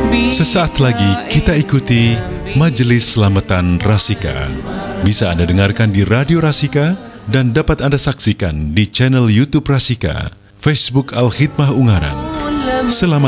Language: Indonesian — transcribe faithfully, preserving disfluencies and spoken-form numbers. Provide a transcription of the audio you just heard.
Sesaat lagi kita ikuti Majelis Selamatan Rasika. Bisa Anda dengarkan di Radio Rasika dan dapat Anda saksikan di channel YouTube Rasika, Facebook Al-Khidmah Ungaran. Selamat